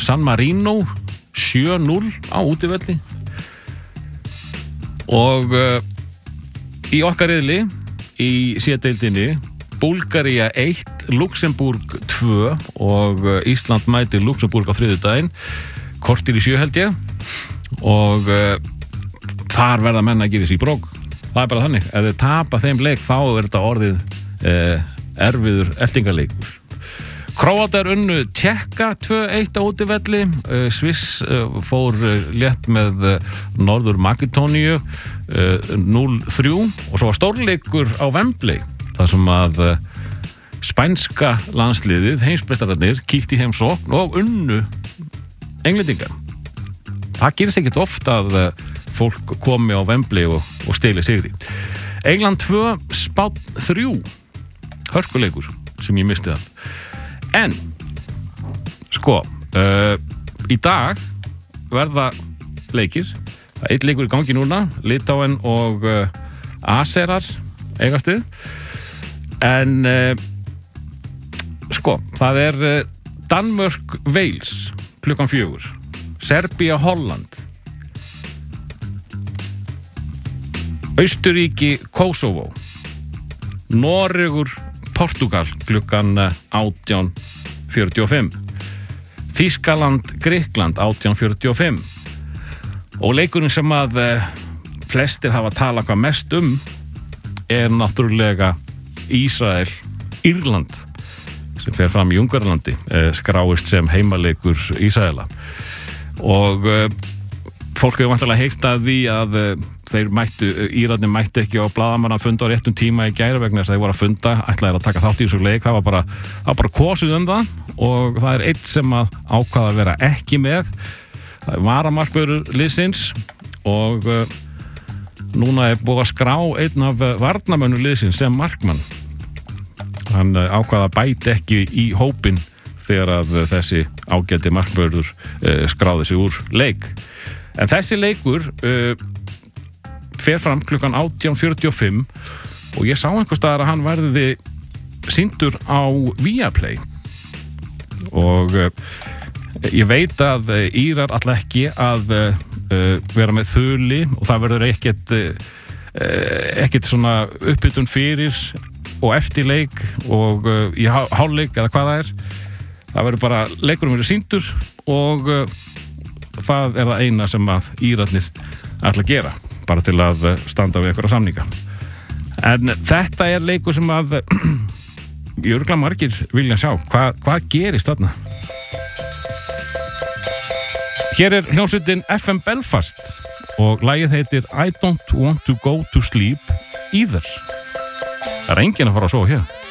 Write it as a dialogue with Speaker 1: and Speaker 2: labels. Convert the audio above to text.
Speaker 1: San Marino 7-0 á útivelli og í okkar riðli í C-deildinni Búlgaría 1, Luxemburg 2 og Ísland mætir Luxemburg á þriðjudaginn kortir í 7 held ég og þar verða menn að gera sér í brók það er bara þannig, ef þeir tapa þeim leik þá er þetta orðið erfiður eltingarleikur Króatar unnu Tékka 2-1 á útivelli Sviss fór létt með Norður Makedóníu 0-3 og svo var stórleikur á Wembley þar sem að spænska landsliðið, heimsmeistararnir kíkti í heimsókn og unnu Englendingar það gerist ekkert oft að fólk komi á Wembley og steli sigri England 2, Spánn 3 hörkuleikur sem ég misti það en sko í dag verða leikir það er einn leikur í gangi núna Litáen og Aserar eigast við en sko það er Danmörk Wales klukkan 4 Serbía Holland Austuríki Kosovo Noregur Portugal klukkan 18:45 Þýskaland Grikkland 18:45 og leikurinn sem að flestir hafa talað hvað mest er náttúrulega Ísrael Írland sem fer fram í Ungverjalandi skráist sem heimaleikur Ísraela og fólk hefur vantilega heyrt að því að Írarnir mættu ekki á blaðamannafund á réttum tíma í gær vegna þess að þeir voru að funda ætlaði að taka þátt í þessu leik það var bara kosið það og það er einn sem að ákvaða að vera ekki með það er varamarkvörður liðsins og núna er búið að skrá einn af varnarmönnum liðsins sem markmann hann ákvaða að bæta ekki í hópinn þegar að þessi ágæti markvörður skráði sig úr leik en þessi leikur fer fram klukkan 18:45 og ég sá einhvers staðar að hann verði sýndur á Viaplay og ég veit að Írar ætla ekki að vera með þuli og það verður ekkert svona upphitun fyrir og eftir leik og í hálfleik eða hvað það verður bara leikurinn verður sýndur og það er það eina sem að Írarnir ætla að gera bara til að standa við einhverja samninga en þetta er leikur sem að örugglega margir vilja sjá hvað gerist þarna hér er hljómsveitin FM Belfast og lagið heitir I don't want to go to sleep either það er enginn að fara að sofa hér